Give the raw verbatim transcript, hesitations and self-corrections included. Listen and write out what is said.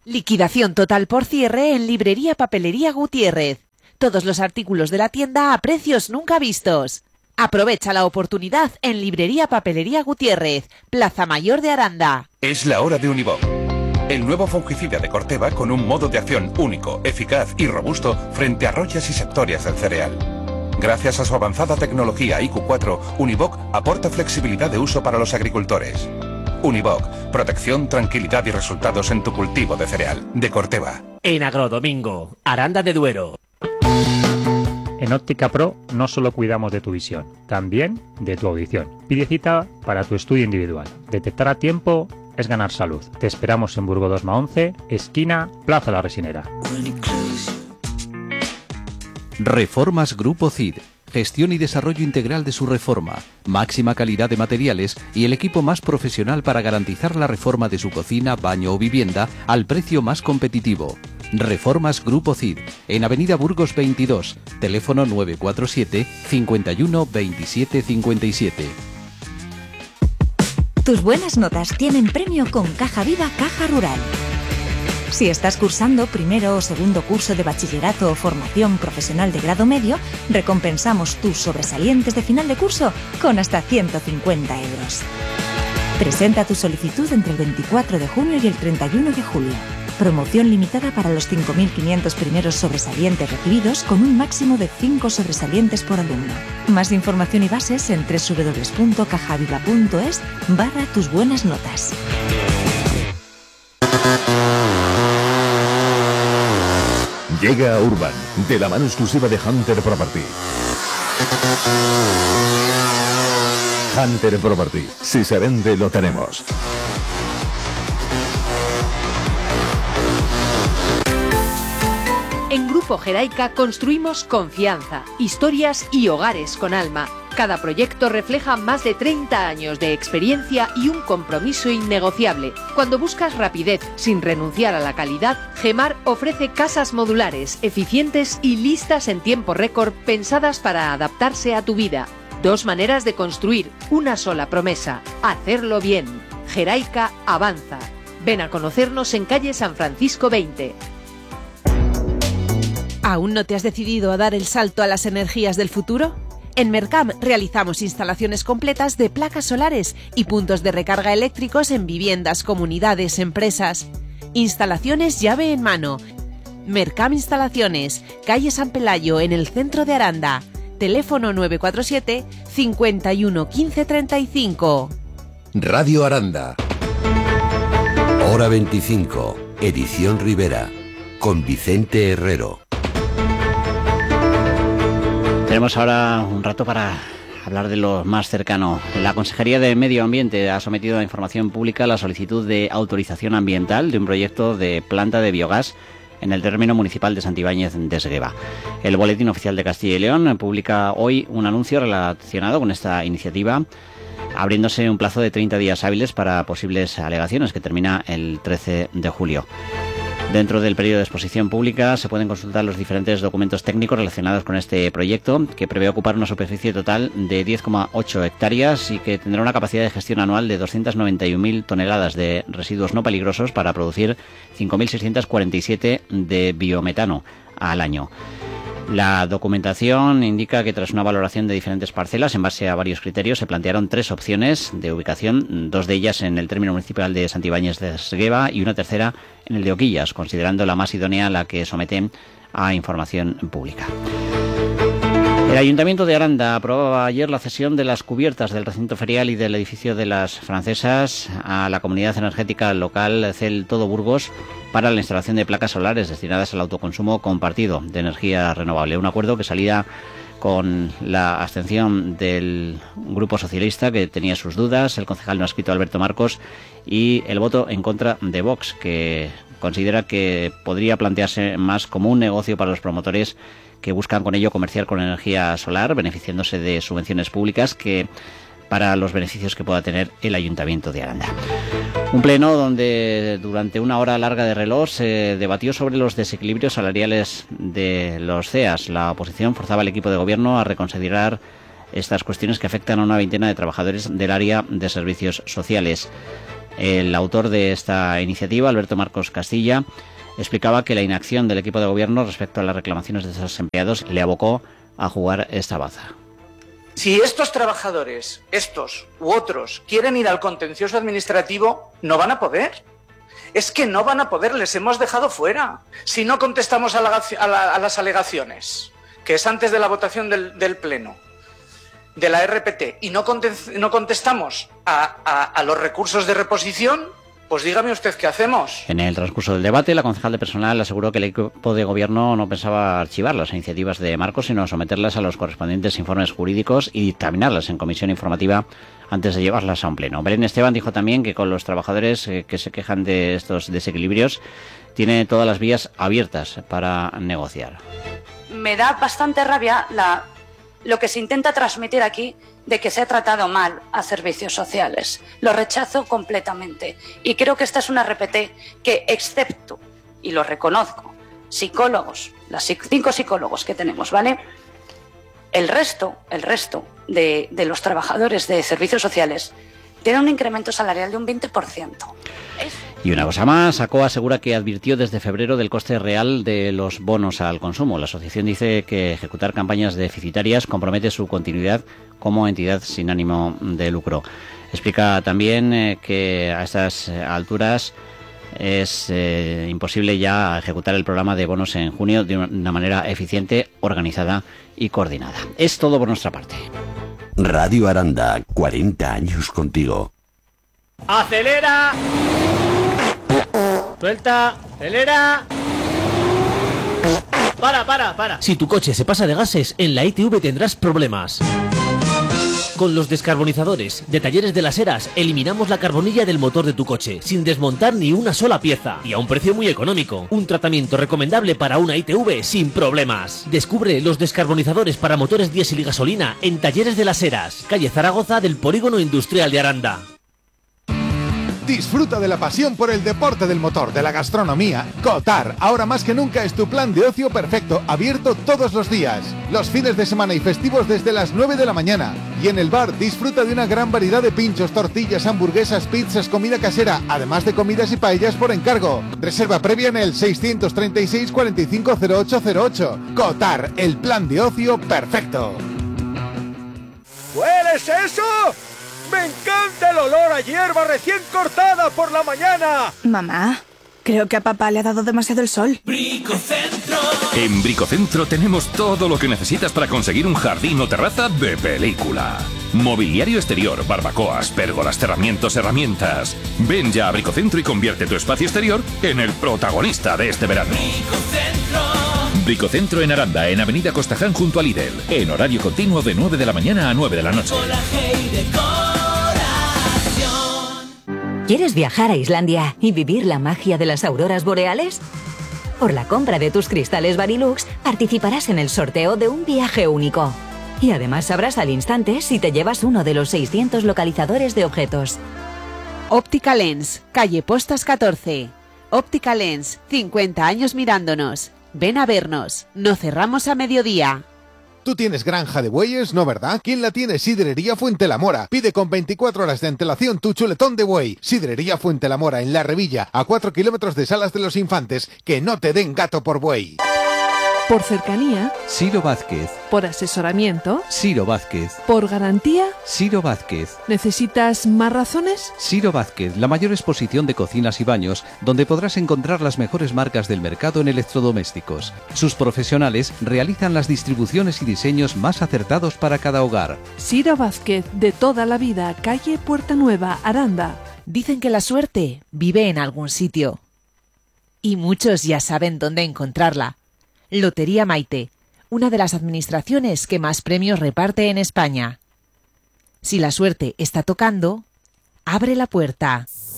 Liquidación total por cierre en Librería Papelería Gutiérrez. Todos los artículos de la tienda a precios nunca vistos. Aprovecha la oportunidad en Librería Papelería Gutiérrez, Plaza Mayor de Aranda. Es la hora de Univoc. El nuevo fungicida de Corteva con un modo de acción único, eficaz y robusto frente a royas y sectorias del cereal. Gracias a su avanzada tecnología I Q cuatro, Univoc aporta flexibilidad de uso para los agricultores. Univoc, protección, tranquilidad y resultados en tu cultivo de cereal. De Corteva. En Agrodomingo, Aranda de Duero. En Óptica Pro no solo cuidamos de tu visión, también de tu audición. Pide cita para tu estudio individual. Detectar a tiempo es ganar salud. Te esperamos en Burgo dos once, esquina Plaza La Resinera. Reformas Grupo C I D. Gestión y desarrollo integral de su reforma, máxima calidad de materiales y el equipo más profesional para garantizar la reforma de su cocina, baño o vivienda al precio más competitivo. Reformas Grupo C I D, en Avenida Burgos veintidós, teléfono nueve cuatro siete, cinco uno, veintisiete cincuenta y siete. Tus buenas notas tienen premio con Caja Viva Caja Rural. Si estás cursando primero o segundo curso de bachillerato o formación profesional de grado medio, recompensamos tus sobresalientes de final de curso con hasta ciento cincuenta euros. Presenta tu solicitud entre el veinticuatro de junio y el treinta y uno de julio. Promoción limitada para los cinco mil quinientos primeros sobresalientes recibidos con un máximo de cinco sobresalientes por alumno. Más información y bases en doble u doble u doble u punto cajaviva punto es barra tus buenas notas. Llega a Urban, de la mano exclusiva de Hunter Property. Hunter Property, si se vende lo tenemos. En Grupo Geraica construimos confianza, historias y hogares con alma. Cada proyecto refleja más de treinta años de experiencia y un compromiso innegociable. Cuando buscas rapidez sin renunciar a la calidad, Gemar ofrece casas modulares, eficientes y listas en tiempo récord pensadas para adaptarse a tu vida. Dos maneras de construir, una sola promesa: hacerlo bien. Geraica avanza. Ven a conocernos en calle San Francisco veinte. ¿Aún no te has decidido a dar el salto a las energías del futuro? En Mercam realizamos instalaciones completas de placas solares y puntos de recarga eléctricos en viviendas, comunidades, empresas. Instalaciones llave en mano. Mercam Instalaciones, calle San Pelayo, en el centro de Aranda. Teléfono nueve cuatro siete, cinco uno, quince treinta y cinco. Radio Aranda. Hora veinticinco, edición Rivera, con Vicente Herrero. Tenemos ahora un rato para hablar de lo más cercano. La Consejería de Medio Ambiente ha sometido a información pública la solicitud de autorización ambiental de un proyecto de planta de biogás en el término municipal de Santibáñez de Esgueva. El Boletín Oficial de Castilla y León publica hoy un anuncio relacionado con esta iniciativa, abriéndose un plazo de treinta días hábiles para posibles alegaciones, que termina el trece de julio. Dentro del periodo de exposición pública se pueden consultar los diferentes documentos técnicos relacionados con este proyecto, que prevé ocupar una superficie total de diez coma ocho hectáreas y que tendrá una capacidad de gestión anual de doscientas noventa y una mil toneladas de residuos no peligrosos para producir cinco mil seiscientos cuarenta y siete de biometano al año. La documentación indica que tras una valoración de diferentes parcelas en base a varios criterios se plantearon tres opciones de ubicación, dos de ellas en el término municipal de Santibáñez de Esgueva y una tercera en el de Oquillas, considerando la más idónea la que someten a información pública. El Ayuntamiento de Aranda aprobaba ayer la cesión de las cubiertas del recinto ferial y del edificio de las Francesas a la comunidad energética local CEL Todo Burgos para la instalación de placas solares destinadas al autoconsumo compartido de energía renovable. Un acuerdo que salía con la abstención del Grupo Socialista, que tenía sus dudas, el concejal no adscrito Alberto Marcos, y el voto en contra de Vox, que considera que podría plantearse más como un negocio para los promotores que buscan con ello comerciar con energía solar, beneficiándose de subvenciones públicas, que para los beneficios que pueda tener el Ayuntamiento de Aranda. Un pleno donde durante una hora larga de reloj se debatió sobre los desequilibrios salariales de los C E As. La oposición forzaba al equipo de gobierno a reconsiderar estas cuestiones que afectan a una veintena de trabajadores del área de servicios sociales. El autor de esta iniciativa, Alberto Marcos Castilla, explicaba que la inacción del equipo de gobierno respecto a las reclamaciones de esos empleados le abocó a jugar esta baza. Si estos trabajadores, estos u otros, quieren ir al contencioso administrativo, no van a poder. Es que no van a poder, les hemos dejado fuera. Si no contestamos a, la, a, la, a las alegaciones, que es antes de la votación del, del Pleno, de la R P T, y no, contest, no contestamos a, a, a los recursos de reposición, pues dígame usted qué hacemos. En el transcurso del debate, la concejal de personal aseguró que el equipo de gobierno no pensaba archivar las iniciativas de Marcos, sino someterlas a los correspondientes informes jurídicos y dictaminarlas en comisión informativa antes de llevarlas a un pleno. Belén Esteban dijo también que con los trabajadores eh, que se quejan de estos desequilibrios tiene todas las vías abiertas para negociar. Me da bastante rabia la, lo que se intenta transmitir aquí de que se ha tratado mal a servicios sociales. Lo rechazo completamente. Y creo que esta es una R P T que, excepto, y lo reconozco, psicólogos, las cinco psicólogos que tenemos, ¿vale? El resto, el resto de, de los trabajadores de servicios sociales tienen un incremento salarial de un veinte por ciento. Es... Y una cosa más, ACOA asegura que advirtió desde febrero del coste real de los bonos al consumo. La asociación dice que ejecutar campañas deficitarias compromete su continuidad como entidad sin ánimo de lucro. Explica también eh, que a estas alturas es eh, imposible ya ejecutar el programa de bonos en junio de una manera eficiente, organizada y coordinada. Es todo por nuestra parte. Radio Aranda, cuarenta años contigo. ¡Acelera! Suelta, acelera. Para, para, para. Si tu coche se pasa de gases, en la I T V tendrás problemas. Con los descarbonizadores de Talleres de las Heras eliminamos la carbonilla del motor de tu coche sin desmontar ni una sola pieza y a un precio muy económico. Un tratamiento recomendable para una I T V sin problemas. Descubre los descarbonizadores para motores diésel y gasolina en Talleres de las Heras, calle Zaragoza del Polígono Industrial de Aranda. Disfruta de la pasión por el deporte del motor, de la gastronomía. Cotar, ahora más que nunca es tu plan de ocio perfecto, abierto todos los días. Los fines de semana y festivos desde las nueve de la mañana. Y en el bar disfruta de una gran variedad de pinchos, tortillas, hamburguesas, pizzas, comida casera, además de comidas y paellas por encargo. Reserva previa en el seiscientos treinta y seis cuarenta y cinco cero ocho cero ocho. Cotar, el plan de ocio perfecto. ¿Hueles eso? ¡Me encanta el olor a hierba recién cortada por la mañana! Mamá, creo que a papá le ha dado demasiado el sol. Bricocentro. En Bricocentro tenemos todo lo que necesitas para conseguir un jardín o terraza de película. Mobiliario exterior, barbacoas, pérgolas, cerramientos, herramientas. Ven ya a Bricocentro y convierte tu espacio exterior en el protagonista de este verano. Bricocentro. Bricocentro en Aranda, en Avenida Costaján junto a Lidl. En horario continuo de nueve de la mañana a nueve de la noche. ¿Quieres viajar a Islandia y vivir la magia de las auroras boreales? Por la compra de tus cristales Varilux participarás en el sorteo de un viaje único. Y además sabrás al instante si te llevas uno de los seiscientos localizadores de objetos. Óptica Lens, calle Postas catorce. Óptica Lens, cincuenta años mirándonos. Ven a vernos, no cerramos a mediodía. ¿Tú tienes granja de bueyes, no verdad? ¿Quién la tiene? Sidrería Fuente la Mora. Pide con veinticuatro horas de antelación tu chuletón de buey. Sidrería Fuente la Mora, en La Revilla, a cuatro kilómetros de Salas de los Infantes. Que no te den gato por buey. Por cercanía. Ciro Vázquez. Por asesoramiento. Ciro Vázquez. Por garantía. Ciro Vázquez. ¿Necesitas más razones? Ciro Vázquez, la mayor exposición de cocinas y baños, donde podrás encontrar las mejores marcas del mercado en electrodomésticos. Sus profesionales realizan las distribuciones y diseños más acertados para cada hogar. Ciro Vázquez, de toda la vida, calle Puerta Nueva, Aranda. Dicen que la suerte vive en algún sitio. Y muchos ya saben dónde encontrarla. Lotería Maite, una de las administraciones que más premios reparte en España. Si la suerte está tocando, abre la puerta.